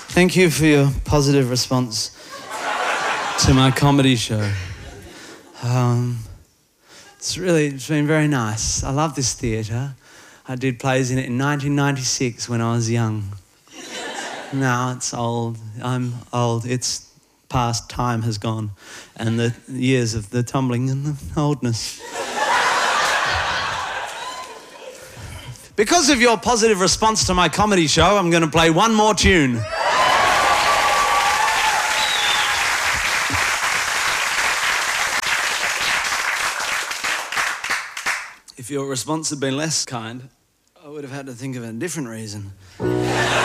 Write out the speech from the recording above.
Thank you for your positive response to my comedy show. It's been very nice. I love this theatre. I did plays in it in 1996 when I was young. Now it's old. I'm old. It's past. Time has gone, and the years of the tumbling and the oldness. Because of your positive response to my comedy show, I'm going to play one more tune. If your response had been less kind, I would have had to think of a different reason.